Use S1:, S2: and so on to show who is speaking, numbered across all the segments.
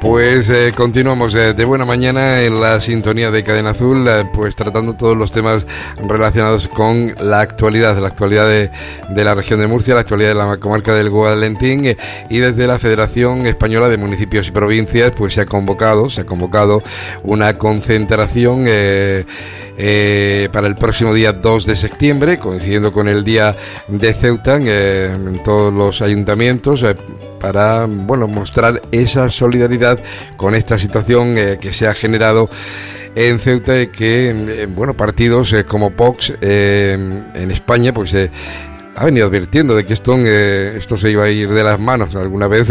S1: Pues continuamos de buena mañana en la sintonía de Cadena Azul, pues tratando todos los temas relacionados con la actualidad de la región de Murcia, la actualidad de la comarca del Guadalentín, y desde la Federación Española de Municipios y Provincias pues se ha convocado una concentración para el próximo día 2 de septiembre, coincidiendo con el día de Ceuta, en todos los ayuntamientos, para mostrar esa solidaridad con esta situación que se ha generado en Ceuta, y que partidos como Vox en España pues ha venido advirtiendo de que esto se iba a ir de las manos alguna vez.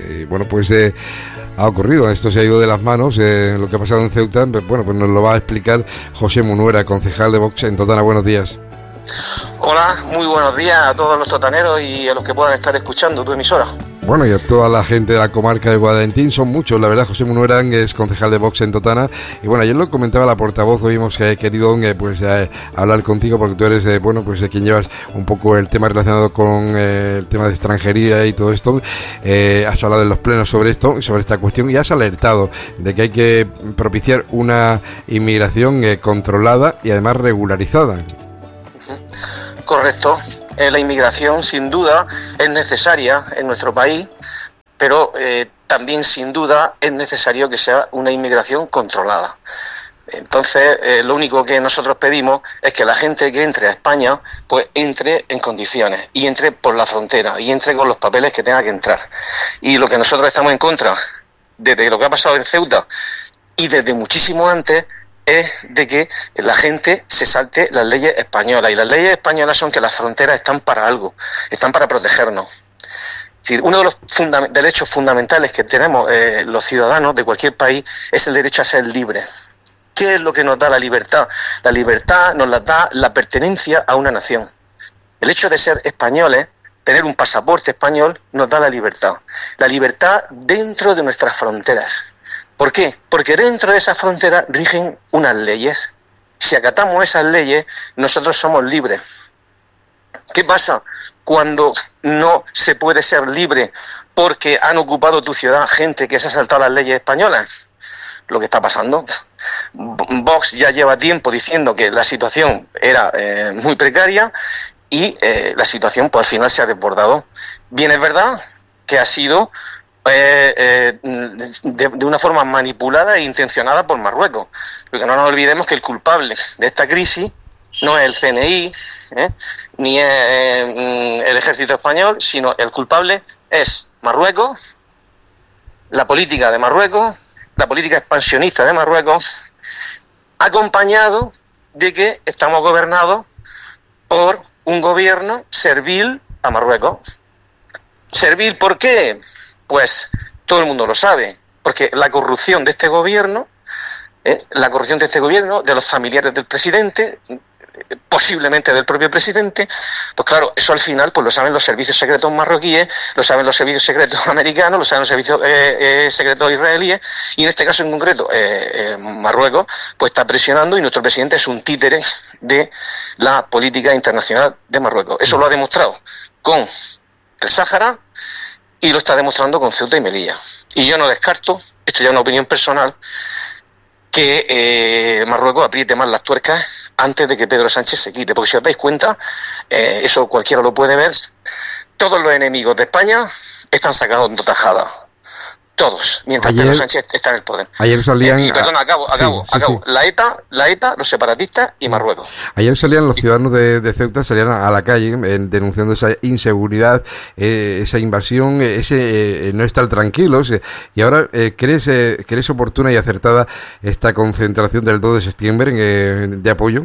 S1: Ha ocurrido, esto se ha ido de las manos, lo que ha pasado en Ceuta. Pues nos lo va a explicar José Munuera, concejal de Vox en Totana. Buenos días.
S2: Hola, muy buenos días a todos los totaneros y a los que puedan estar escuchando tu emisora.
S1: Bueno, y a toda la gente de la comarca de Guadalentín, son muchos, la verdad. José Munuera es concejal de Vox en Totana, y ayer lo comentaba la portavoz. Hoy hemos querido hablar contigo porque tú eres quien llevas un poco el tema relacionado con el tema de extranjería y todo esto. Has hablado en los plenos sobre esta cuestión, y has alertado de que hay que propiciar una inmigración controlada y además regularizada.
S2: Correcto. La inmigración sin duda es necesaria en nuestro país, pero también sin duda es necesario que sea una inmigración controlada. Entonces, lo único que nosotros pedimos es que la gente que entre a España pues entre en condiciones, y entre por la frontera, y entre con los papeles que tenga que entrar. Y lo que nosotros estamos en contra, desde lo que ha pasado en Ceuta y desde muchísimo antes, es de que la gente se salte las leyes españolas. Y las leyes españolas son que las fronteras están para algo, están para protegernos. Es decir, uno de los derechos fundamentales que tenemos los ciudadanos de cualquier país es el derecho a ser libres. ¿Qué es lo que nos da la libertad? La libertad nos la da la pertenencia a una nación. El hecho de ser españoles, tener un pasaporte español, nos da la libertad. La libertad dentro de nuestras fronteras. ¿Por qué? Porque dentro de esas fronteras rigen unas leyes. Si acatamos esas leyes, nosotros somos libres. ¿Qué pasa cuando no se puede ser libre porque han ocupado tu ciudad gente que se ha saltado las leyes españolas? Lo que está pasando. Vox ya lleva tiempo diciendo que la situación era muy precaria, y la situación pues al final se ha desbordado. Bien, es verdad que ha sido de una forma manipulada e intencionada por Marruecos, porque no nos olvidemos que el culpable de esta crisis no es el CNI, ni es el ejército español, sino el culpable es Marruecos, la política de Marruecos, la política expansionista de Marruecos, acompañado de que estamos gobernados por un gobierno servil a Marruecos. ¿Servil por qué? Pues todo el mundo lo sabe, porque la corrupción de este gobierno, de los familiares del presidente, posiblemente del propio presidente, pues claro, eso al final pues lo saben los servicios secretos marroquíes, lo saben los servicios secretos americanos, lo saben los servicios secretos israelíes, y en este caso en concreto Marruecos pues está presionando, y nuestro presidente es un títere de la política internacional de Marruecos. Eso lo ha demostrado con el Sáhara, y lo está demostrando con Ceuta y Melilla. Y yo no descarto, esto ya es una opinión personal, que Marruecos apriete más las tuercas antes de que Pedro Sánchez se quite. Porque si os dais cuenta, eso cualquiera lo puede ver, todos los enemigos de España están sacando tajada. Todos, mientras Pedro Sánchez está en el poder.
S1: Ayer salían...
S2: acabo.
S1: Sí.
S2: La ETA, los separatistas y Marruecos.
S1: Ayer salían los ciudadanos de Ceuta, salían a la calle denunciando esa inseguridad, esa invasión, ese no estar tranquilos. Y ahora, ¿crees oportuna y acertada esta concentración del 2 de septiembre de apoyo?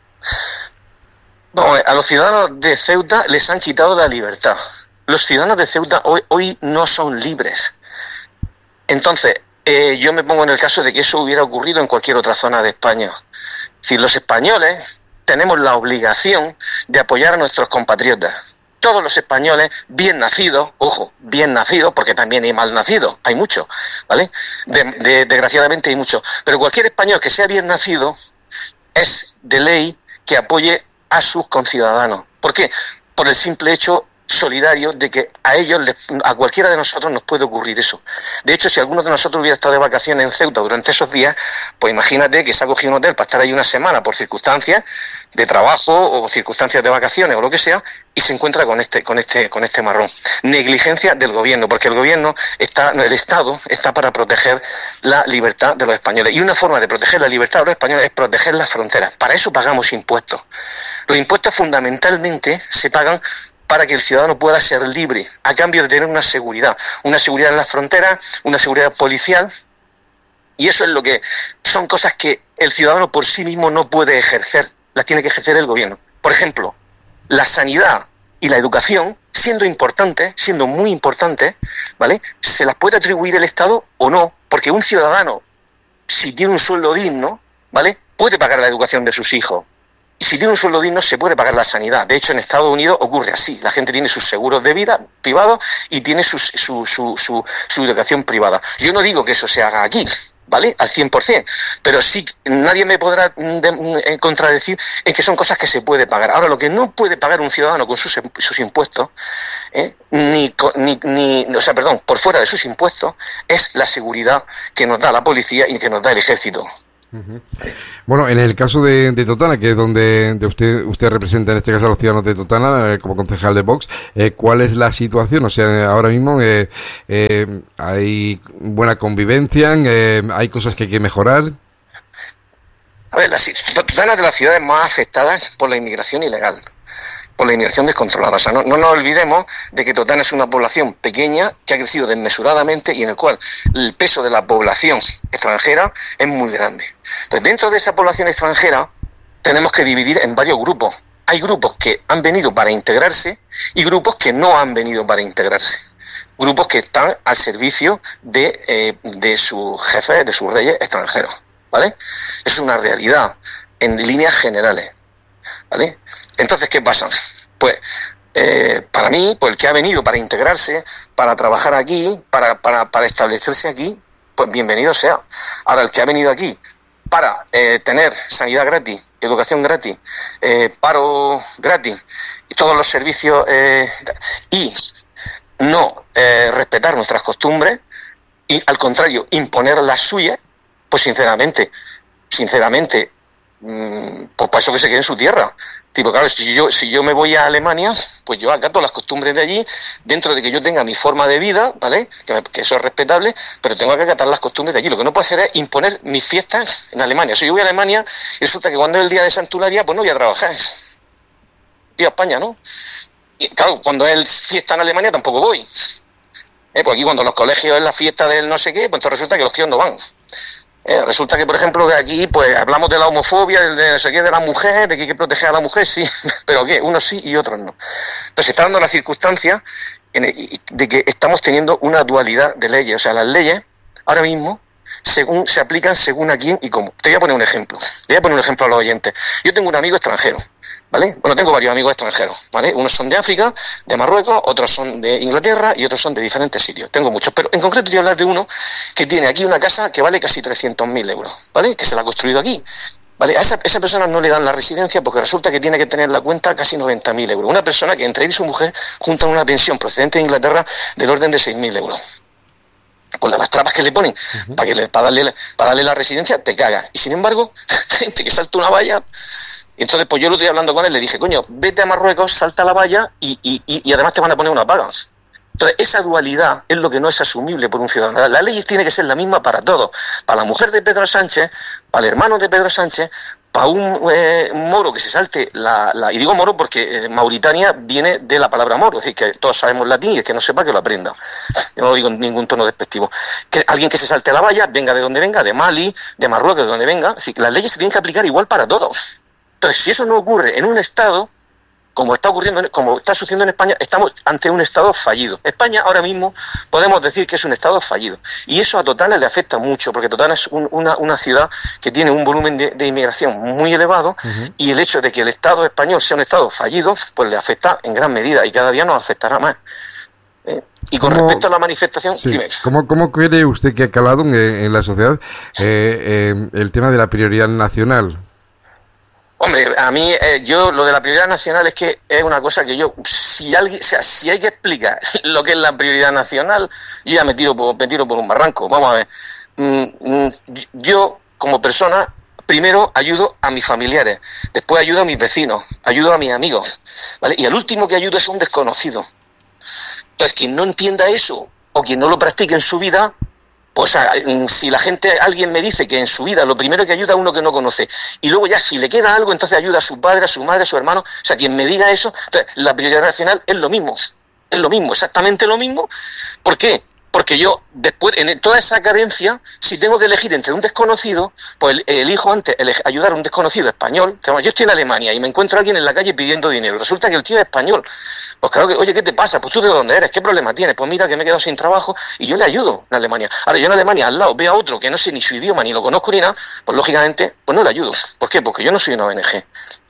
S2: No, a los ciudadanos de Ceuta les han quitado la libertad. Los ciudadanos de Ceuta hoy no son libres. Entonces, yo me pongo en el caso de que eso hubiera ocurrido en cualquier otra zona de España. Si los españoles tenemos la obligación de apoyar a nuestros compatriotas. Todos los españoles bien nacidos, ojo, bien nacidos, porque también hay mal nacidos, hay muchos, ¿vale? Desgraciadamente hay muchos. Pero cualquier español que sea bien nacido es de ley que apoye a sus conciudadanos. ¿Por qué? Por el simple hecho solidarios de que a cualquiera de nosotros nos puede ocurrir eso. De hecho, si alguno de nosotros hubiera estado de vacaciones en Ceuta durante esos días, pues imagínate que se ha cogido un hotel para estar ahí una semana por circunstancias de trabajo o circunstancias de vacaciones o lo que sea, y se encuentra con este marrón. Negligencia del gobierno, porque el Estado está para proteger la libertad de los españoles. Y una forma de proteger la libertad de los españoles es proteger las fronteras. Para eso pagamos impuestos. Los impuestos fundamentalmente se pagan para que el ciudadano pueda ser libre, a cambio de tener una seguridad en las fronteras, una seguridad policial, y eso es son cosas que el ciudadano por sí mismo no puede ejercer, las tiene que ejercer el gobierno. Por ejemplo, la sanidad y la educación, siendo muy importantes, ¿vale?, se las puede atribuir el Estado o no, porque un ciudadano, si tiene un sueldo digno, ¿vale?, puede pagar la educación de sus hijos. Y si tiene un sueldo digno, se puede pagar la sanidad. De hecho, en Estados Unidos ocurre así. La gente tiene sus seguros de vida privados y tiene su educación privada. Yo no digo que eso se haga aquí, ¿vale?, al 100%, pero sí, nadie me podrá contradecir en que son cosas que se puede pagar. Ahora, lo que no puede pagar un ciudadano con sus impuestos, por fuera de sus impuestos, es la seguridad que nos da la policía y que nos da el ejército.
S1: Uh-huh. Bueno, en el caso de Totana, que es donde usted representa en este caso a los ciudadanos de Totana, como concejal de Vox, ¿cuál es la situación? O sea, ahora mismo hay buena convivencia, hay cosas que hay que mejorar.
S2: A ver, Totana es de las ciudades más afectadas por la inmigración ilegal, por la inmigración descontrolada. O sea, no nos olvidemos de que Totana es una población pequeña que ha crecido desmesuradamente y en el cual el peso de la población extranjera es muy grande. Entonces, dentro de esa población extranjera tenemos que dividir en varios grupos. Hay grupos que han venido para integrarse y grupos que no han venido para integrarse. Grupos que están al servicio de sus jefes, de sus reyes extranjeros, ¿vale? Es una realidad en líneas generales, ¿vale? Entonces, ¿qué pasa? Pues para mí, pues el que ha venido para integrarse, para trabajar aquí, para establecerse aquí, pues bienvenido sea. Ahora, el que ha venido aquí para tener sanidad gratis, educación gratis, paro gratis y todos los servicios y no respetar nuestras costumbres y al contrario imponer las suyas, pues sinceramente, pues para eso que se quede en su tierra. Tipo, claro, si yo me voy a Alemania, pues yo acato las costumbres de allí, dentro de que yo tenga mi forma de vida, ¿vale?, que eso es respetable, pero tengo que acatar las costumbres de allí. Lo que no puedo hacer es imponer mis fiestas en Alemania. Si yo voy a Alemania y resulta que cuando es el día de Santularia, pues no voy a trabajar. Voy a España, ¿no? Y claro, cuando es fiesta en Alemania tampoco voy. Pues aquí cuando los colegios es la fiesta del no sé qué, pues entonces resulta que los críos no van. Resulta que, por ejemplo, que aquí pues hablamos de la homofobia, de no sé qué, de la mujer, de que hay que proteger a la mujer, sí, pero ¿qué? Unos sí y otros no. Entonces se está dando la circunstancia de que estamos teniendo una dualidad de leyes. O sea, las leyes ahora mismo se aplican según a quién y cómo. Te voy a poner un ejemplo. Le voy a poner un ejemplo a los oyentes. Yo tengo un amigo extranjero, ¿vale? Bueno, tengo varios amigos extranjeros, ¿vale? Unos son de África, de Marruecos, otros son de Inglaterra y otros son de diferentes sitios. Tengo muchos, pero en concreto te voy a hablar de uno que tiene aquí una casa que vale casi 300.000 euros, ¿vale? Que se la ha construido aquí, ¿vale? A esa persona no le dan la residencia porque resulta que tiene que tener la cuenta casi 90.000 euros. Una persona que entre él y su mujer juntan una pensión procedente de Inglaterra del orden de 6.000 euros. Con las trabas que le ponen para darle la residencia, te cagas. Y sin embargo, gente que salta una valla. Y entonces, pues yo lo estoy hablando con él, le dije, coño, vete a Marruecos, salta la valla y además te van a poner una paga. Entonces, esa dualidad es lo que no es asumible por un ciudadano. La ley tiene que ser la misma para todos. Para la mujer de Pedro Sánchez, para el hermano de Pedro Sánchez, para un moro que se salte y digo moro porque Mauritania viene de la palabra moro, es decir, que todos sabemos latín y el que no sepa que lo aprenda. Yo no lo digo en ningún tono despectivo. Que alguien que se salte la valla, venga de donde venga, de Mali, de Marruecos, de donde venga, es decir, las leyes se tienen que aplicar igual para todos. Entonces, si eso no ocurre en un Estado, como está sucediendo en España, estamos ante un Estado fallido. España ahora mismo podemos decir que es un Estado fallido. Y eso a Totana le afecta mucho, porque Totana es una ciudad que tiene un volumen de inmigración muy elevado, uh-huh. Y el hecho de que el Estado español sea un Estado fallido, pues le afecta en gran medida y cada día nos afectará más. Y con respecto a la manifestación,
S1: sí, dime. ¿Cómo cree usted que ha calado en la sociedad el tema de la prioridad nacional?
S2: Hombre, a mí, yo lo de la prioridad nacional es que es una cosa que yo, si alguien, o sea, si hay que explicar lo que es la prioridad nacional, yo ya me tiro por un barranco. Vamos a ver. Yo, como persona, primero ayudo a mis familiares, después ayudo a mis vecinos, ayudo a mis amigos, ¿vale? Y al último que ayudo es a un desconocido. Entonces, quien no entienda eso o quien no lo practique en su vida, pues si alguien me dice que en su vida lo primero que ayuda a uno que no conoce, y luego ya si le queda algo, entonces ayuda a su padre, a su madre, a su hermano, o sea, quien me diga eso, entonces la prioridad nacional es lo mismo, exactamente lo mismo. ¿Por qué? Porque yo, después, en toda esa carencia, si tengo que elegir entre un desconocido, pues elijo antes ayudar a un desconocido español. Yo estoy en Alemania y me encuentro a alguien en la calle pidiendo dinero. Resulta que el tío es español. Pues claro que, oye, ¿qué te pasa? Pues tú de dónde eres, ¿qué problema tienes? Pues mira que me he quedado sin trabajo y yo le ayudo en Alemania. Ahora, yo en Alemania al lado veo a otro que no sé ni su idioma ni lo conozco ni nada, pues lógicamente, pues no le ayudo. ¿Por qué? Porque yo no soy una ONG.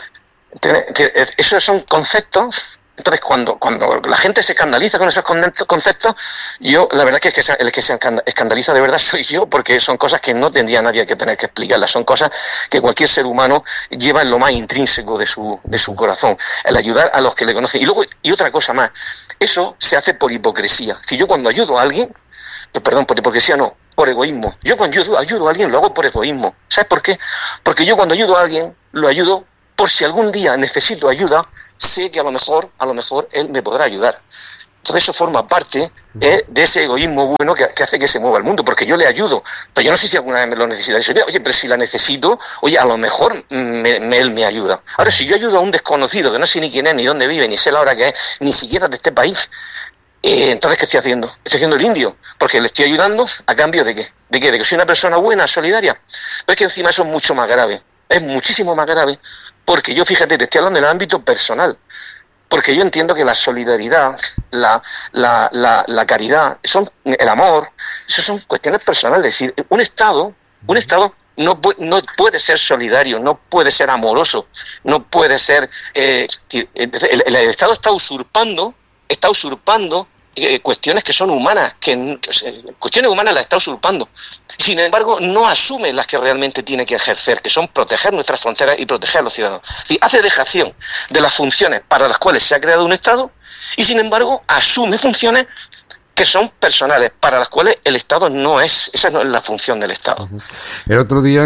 S2: Esos son conceptos. Entonces, cuando la gente se escandaliza con esos conceptos, yo, la verdad es que el que se escandaliza de verdad soy yo, porque son cosas que no tendría nadie que tener que explicarlas, son cosas que cualquier ser humano lleva en lo más intrínseco de su corazón, el ayudar a los que le conocen. Y luego, y otra cosa más, eso se hace por hipocresía. Si yo cuando ayudo a alguien, perdón, por hipocresía no, por egoísmo. Yo cuando ayudo a alguien lo hago por egoísmo. ¿Sabes por qué? Porque yo cuando ayudo a alguien, lo ayudo por si algún día necesito ayuda, sé que a lo mejor él me podrá ayudar. Entonces eso forma parte de ese egoísmo bueno que hace que se mueva el mundo, porque yo le ayudo, pero yo no sé si alguna vez me lo necesitaré. Oye, pero si la necesito, oye, a lo mejor él me ayuda. Ahora, si yo ayudo a un desconocido, que no sé ni quién es, ni dónde vive, ni sé la hora que es, ni siquiera de este país, entonces, ¿qué estoy haciendo? Estoy haciendo el indio, porque le estoy ayudando a cambio ¿de qué? ¿De qué? ¿De que soy una persona buena, solidaria? Pero es que encima eso es mucho más grave, es muchísimo más grave. Porque yo, fíjate, te estoy hablando en el ámbito personal, porque yo entiendo que la solidaridad, la caridad, el amor, eso son cuestiones personales. Es decir, un Estado no puede ser solidario, no puede ser amoroso, no puede ser... el Estado está usurpando cuestiones que son humanas, cuestiones humanas las está usurpando. Sin embargo, no asume las que realmente tiene que ejercer, que son proteger nuestras fronteras y proteger a los ciudadanos. Es decir, hace dejación de las funciones para las cuales se ha creado un Estado y, sin embargo, asume funciones que son personales, para las cuales el Estado no es, esa no es la función del Estado.
S1: El otro día,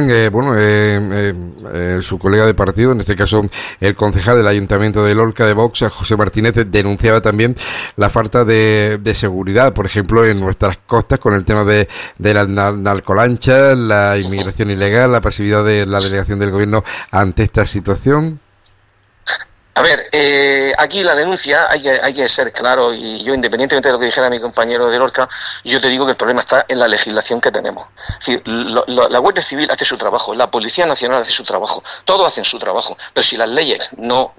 S1: su colega de partido, en este caso el concejal del Ayuntamiento de Lorca de Vox, José Martínez, denunciaba también la falta de seguridad, por ejemplo, en nuestras costas, con el tema de la narcolancha, la inmigración ilegal, la pasividad de la delegación del gobierno ante esta situación.
S2: A ver, aquí la denuncia, hay que ser claro, y yo, independientemente de lo que dijera mi compañero de Lorca, yo te digo que el problema está en la legislación que tenemos. Es decir, la Guardia Civil hace su trabajo, la Policía Nacional hace su trabajo, todos hacen su trabajo, pero si las leyes no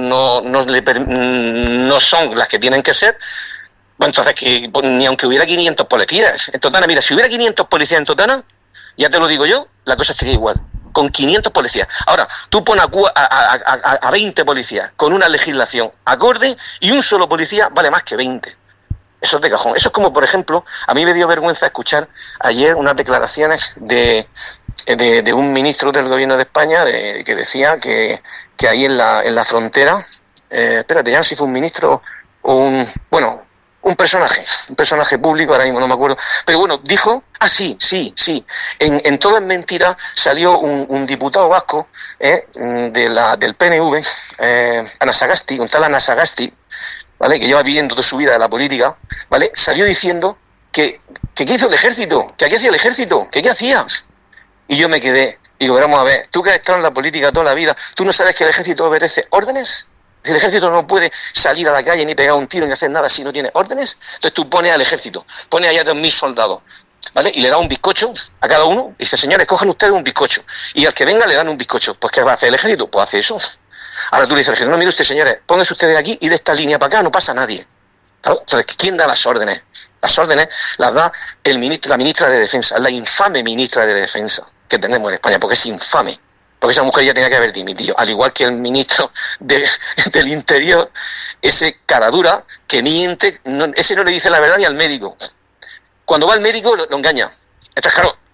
S2: son las que tienen que ser, pues entonces ni aunque hubiera 500 policías en Totana, mira, si hubiera 500 policías en Totana, ya te lo digo yo, la cosa sería igual. Con 500 policías. Ahora, tú pones a 20 policías con una legislación acorde y un solo policía vale más que 20. Eso es de cajón. Eso es como, por ejemplo, a mí me dio vergüenza escuchar ayer unas declaraciones de un ministro del gobierno de España que decía que ahí en la frontera, espérate, ya no sé si fue un ministro o un personaje público, ahora mismo no me acuerdo, pero bueno, dijo, sí, en Todo es Mentira salió un diputado vasco del PNV, Anasagasti, un tal Anasagasti, ¿vale?, que lleva viviendo toda su vida de la política, ¿vale?, salió diciendo que ¿qué hizo el ejército? ¿Que aquí hacía el ejército? ¿Que qué hacías? Y yo me quedé, digo, vamos a ver, tú que has estado en la política toda la vida, ¿tú no sabes que el ejército obedece órdenes? El ejército no puede salir a la calle ni pegar un tiro ni hacer nada si no tiene órdenes. Entonces tú pones al ejército, pones allá 2.000 soldados, ¿vale?, y le da un bizcocho a cada uno, y dice, señores, cojan ustedes un bizcocho, y al que venga le dan un bizcocho. Pues ¿qué va a hacer el ejército? Pues hace eso. Ahora tú le dices al ejército, no, mire usted, señores, pónganse ustedes aquí y de esta línea para acá no pasa nadie. ¿Claro? Entonces, ¿quién da las órdenes? Las órdenes las da la ministra de Defensa, la infame ministra de Defensa que tenemos en España, porque es infame. Porque esa mujer ya tenía que haber dimitido, al igual que el ministro del Interior, ese caradura que miente, ese no le dice la verdad ni al médico. Cuando va al médico lo engaña. Entonces, claro,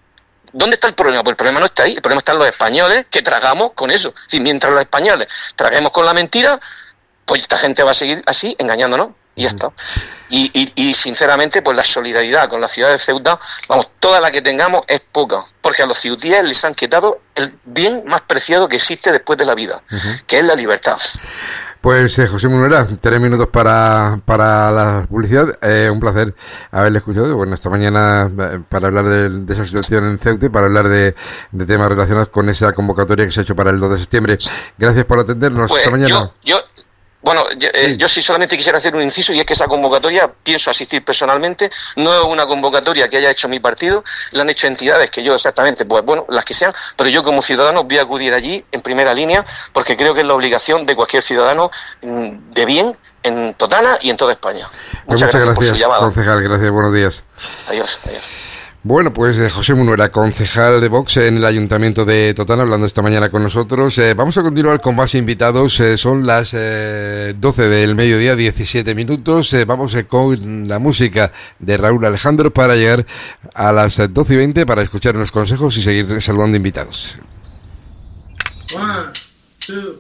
S2: ¿Dónde está el problema? Pues el problema no está ahí, el problema está en los españoles que tragamos con eso. Es decir, mientras los españoles traguemos con la mentira, pues esta gente va a seguir así, engañándonos, y ya está. Y sinceramente, pues la solidaridad con la ciudad de Ceuta, vamos, toda la que tengamos es poca, porque a los ceutíes les han quitado el bien más preciado que existe después de la vida, que es la libertad.
S1: Pues José Munuera, 3 minutos para la publicidad. Un placer haberle escuchado. Bueno, esta mañana para hablar de esa situación en Ceuta y para hablar de temas relacionados con esa convocatoria que se ha hecho para el 2 de septiembre. Gracias por atendernos esta mañana.
S2: Yo sí solamente quisiera hacer un inciso, y es que esa convocatoria pienso asistir personalmente. No es una convocatoria que haya hecho mi partido, la han hecho entidades que yo exactamente, pues bueno, las que sean, pero yo como ciudadano voy a acudir allí en primera línea, porque creo que es la obligación de cualquier ciudadano de bien en Totana y en toda España.
S1: Muchas gracias por su llamada. Concejal, gracias, buenos días.
S2: Adiós.
S1: Bueno, pues José Munuera, concejal de Vox en el Ayuntamiento de Totana, hablando esta mañana con nosotros. Vamos a continuar con más invitados. Son las 12 del mediodía, 17 minutos. Vamos con la música de Raúl Alejandro para llegar a las 12:20 para escuchar unos consejos y seguir saludando invitados.
S3: 1, 2